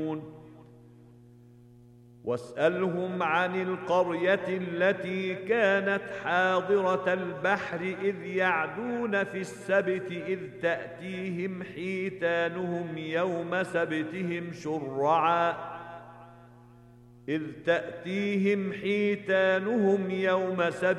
واسألهم عن القرية التي كانت حاضرة البحر إذ يعدون في السبت إذ تأتيهم حيتانهم يوم سبتهم شرعا